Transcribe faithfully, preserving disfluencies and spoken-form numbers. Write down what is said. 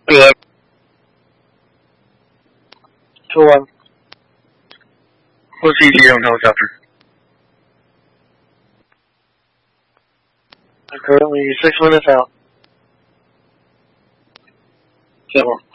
Good. Two one. What's E G on helicopter? I'm currently six minutes out. Seven.